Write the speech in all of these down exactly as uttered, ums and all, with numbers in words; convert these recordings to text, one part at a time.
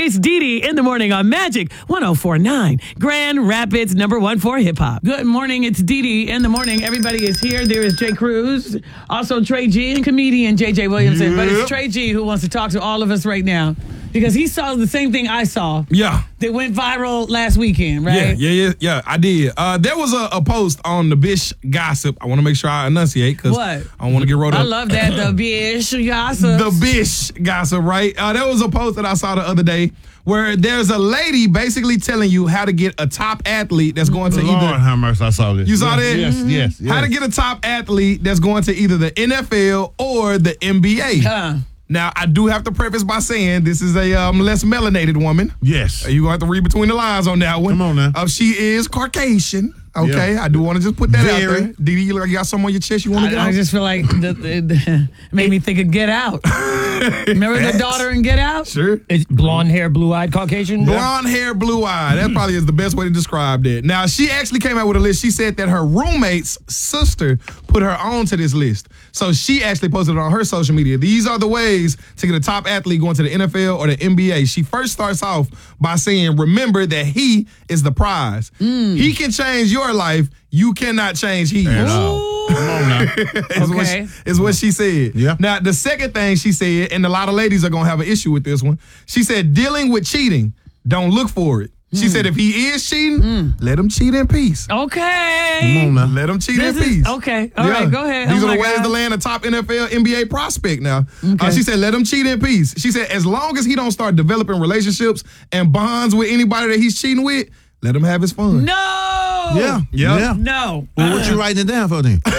It's Dee Dee in the morning on Magic one oh four point nine, Grand Rapids number one for hip hop. Good morning. It's Dee Dee in the morning. Everybody is here. There is Jay Cruz, also Trey G, and comedian J J Williamson. Yep. But it's Trey G who wants to talk to all of us right now because he saw the same thing I saw. Yeah. That went viral last weekend, right? Yeah, yeah, yeah, yeah. I did. Uh, there was a, a post on the Bish Gossip. I want to make sure I enunciate because I don't want to get wrote up. I love that, the Bish Gossip. The Bish Gossip, right? Uh, there was a post that I saw the other day where there's a lady basically telling you how to get a top athlete that's going to Lord either... have mercy, I saw this. You saw yes, that? Yes, Mm-hmm. yes, yes. How to get a top athlete that's going to either the N F L or the N B A. Huh. Now, I do have to preface by saying this is a um, less melanated woman. Yes. You're going to have to read between the lines on that one. Come on now. Uh, she is Caucasian. Okay, yeah. I do want to just put that Very. out there. Dee Dee, you look like you got something on your chest you want to get I, out? I just feel like the, the, the, it made me think of Get Out. Remember the daughter in Get Out? Sure. It's blonde hair, blue eyed Caucasian. Blonde hair, blue eye. That probably is the best way to describe that. Now, she actually came out with a list. She said that her roommate's sister put her on to this list. So she actually posted it on her social media. These are the ways to get a top athlete going to the N F L or the N B A. She first starts off by saying, remember that he is the prize. Mm. He can change your life. You cannot change his. At all. Come on now. is, what Okay. she, is what she said. Yeah. Now, the second thing she said, and a lot of ladies are going to have an issue with this one, she said, dealing with cheating, don't look for it. She mm. said, if he is cheating, mm. let him cheat in peace. Okay. Come on now. Let him cheat This in is, peace. Okay. All yeah. right, go ahead. These oh are the my ways God. to land a top N F L, N B A prospect now. Okay. Uh, she said, let him cheat in peace. She said, as long as he don't start developing relationships and bonds with anybody that he's cheating with, let him have his fun. No. Yeah. Yep. Yeah. No. Well, what you writing it down for then?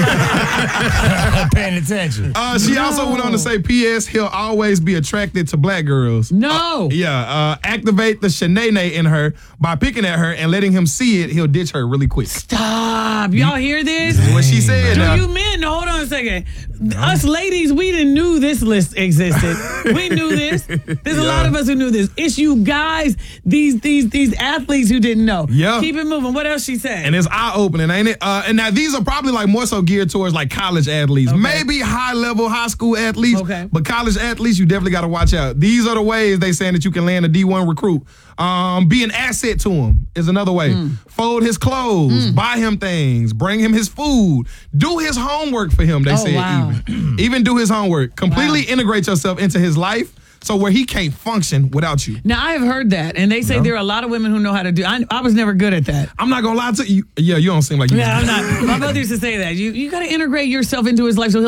Paying attention. Uh, she No. also went on to say, P S he'll always be attracted to black girls. No. Uh, yeah. Uh, activate the shenane in her by picking at her and letting him see it. He'll ditch her really quick. Stop. Y'all hear this? That's what she said. Do now. you men, hold on a second. No. Us ladies, we didn't knew this list existed. We knew this. There's a Yeah. lot of us who knew this. It's you guys, these these these athletes who didn't know. Yeah. Keep it moving. What else she said? And it's eye-opening, ain't it? Uh, and now these are probably like more so geared towards like college athletes. Okay. Maybe high-level high school athletes. Okay. But college athletes, you definitely got to watch out. These are the ways they saying that you can land a D one recruit. Um, be an asset to him is another way. Mm. Fold his clothes, mm. buy him things, bring him his food, do his homework for him, they oh, said wow. even. Even do his homework. Completely wow. integrate yourself into his life so where he can't function without you. Now, I have heard that, and they say yeah. there are a lot of women who know how to do I, I was never good at that. I'm not going to lie to you. Yeah, you don't seem like you. Yeah, I'm not. My brother used to say that. You, you got to integrate yourself into his life so he'll